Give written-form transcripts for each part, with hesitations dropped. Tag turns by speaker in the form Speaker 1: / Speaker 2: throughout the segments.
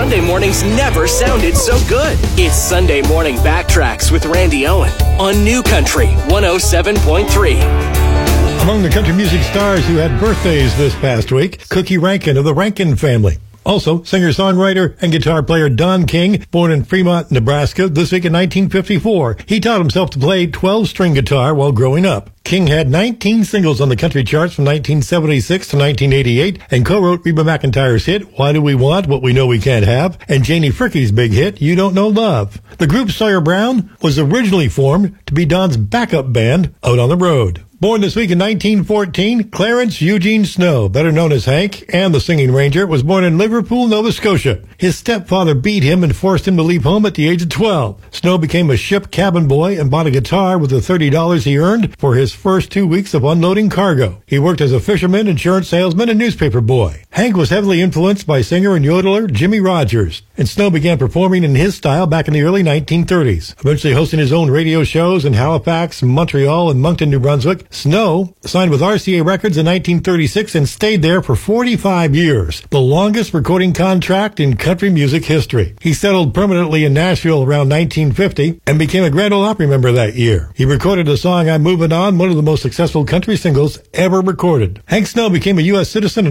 Speaker 1: Sunday mornings never sounded so good. It's Sunday Morning Backtracks with Randy Owen on New Country 107.3.
Speaker 2: Among the country music stars who had birthdays this past week, Cookie Rankin of the Rankin family. Also, singer-songwriter and guitar player Don King, born in Fremont, Nebraska, this week in 1954. He taught himself to play 12-string guitar while growing up. King had 19 singles on the country charts from 1976 to 1988 and co-wrote Reba McEntire's hit, Why Do We Want What We Know We Can't Have, and Janie Fricke's big hit, You Don't Know Love. The group Sawyer Brown was originally formed to be Don's backup band out on the road. Born this week in 1914, Clarence Eugene Snow, better known as Hank and the Singing Ranger, was born in Liverpool, Nova Scotia. His stepfather beat him and forced him to leave home at the age of 12. Snow became a ship cabin boy and bought a guitar with the $30 he earned for his first 2 weeks of unloading cargo. He worked as a fisherman, insurance salesman, and newspaper boy. Hank was heavily influenced by singer and yodeler Jimmy Rogers, and Snow began performing in his style back in the early 1930s, eventually hosting his own radio shows in Halifax, Montreal, and Moncton, New Brunswick. Snow signed with RCA Records in 1936 and stayed there for 45 years, the longest recording contract in country music history. He settled permanently in Nashville around 1950 and became a Grand Ole Opry member that year. He recorded the song I'm Moving On, one of the most successful country singles ever recorded. Hank Snow became a U.S. citizen in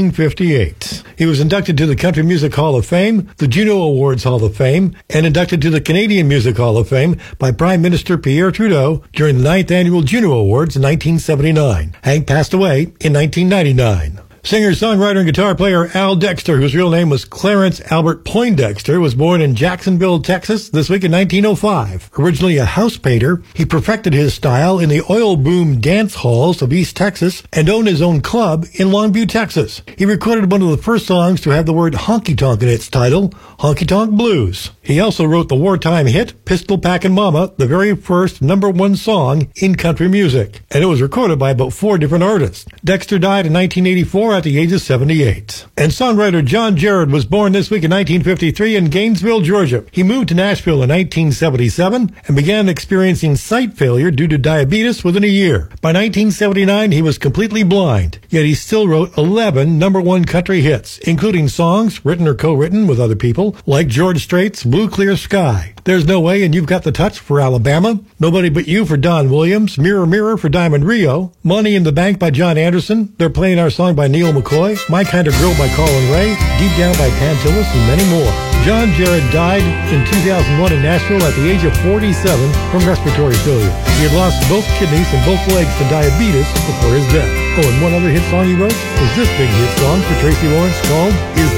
Speaker 2: 1958. He was inducted to the Country Music Hall of Fame, the Juno Awards Hall of Fame, and inducted to the Canadian Music Hall of Fame by Prime Minister Pierre Trudeau during the 9th Annual Juno Awards in 1979. Hank passed away in 1999. Singer, songwriter, and guitar player Al Dexter, whose real name was Clarence Albert Poindexter, was born in Jacksonville, Texas, this week in 1905. Originally a house painter, he perfected his style in the oil boom dance halls of East Texas and owned his own club in Longview, Texas. He recorded one of the first songs to have the word honky tonk in its title, Honky Tonk Blues. He also wrote the wartime hit, Pistol Packin' Mama, the very first #1 song in country music, and it was recorded by about 4 different artists. Dexter died in 1984 at the age of 78. And songwriter John Jarrett was born this week in 1953 in Gainesville, Georgia. He moved to Nashville in 1977 and began experiencing sight failure due to diabetes within a year. By 1979, he was completely blind, yet he still wrote 11 #1 country hits, including songs written or co-written with other people, like George Strait's Blue Clear Sky, There's No Way and You've Got the Touch for Alabama, Nobody But You for Don Williams, Mirror Mirror for Diamond Rio, Money in the Bank by John Anderson, They're Playing Our Song by Neil McCoy, My Kind of Girl by Colin Ray, Deep Down by Pantillis, and many more. John Jarrett died in 2001 in Nashville at the age of 47 from respiratory failure. He had lost both kidneys and both legs to diabetes before his death. Oh, and one other hit song he wrote was this big hit song for Tracy Lawrence called Is